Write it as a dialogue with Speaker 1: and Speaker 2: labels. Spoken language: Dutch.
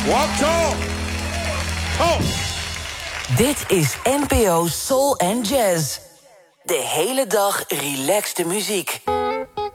Speaker 1: What talk? Talk.
Speaker 2: Dit is NPO Soul and Jazz. De hele dag relaxte muziek.